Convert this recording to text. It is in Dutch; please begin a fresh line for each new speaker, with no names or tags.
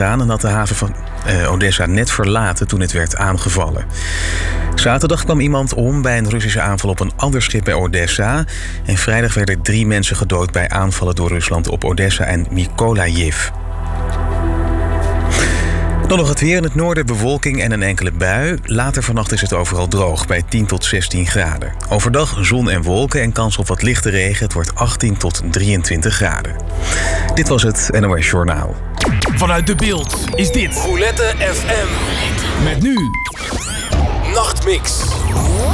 en had de haven van Odessa net verlaten toen het werd aangevallen. Zaterdag kwam iemand om bij een Russische aanval op een ander schip bij Odessa. En vrijdag werden 3 mensen gedood bij aanvallen door Rusland op Odessa en Mykolajiv. Dan nog het weer. In het noorden bewolking en een enkele bui. Later vannacht is het overal droog bij 10 tot 16 graden. Overdag zon en wolken en kans op wat lichte regen. Het wordt 18 tot 23 graden. Dit was het NOS Journaal.
Vanuit De Bilt is dit
Roulette FM.
met nu
Nachtmix.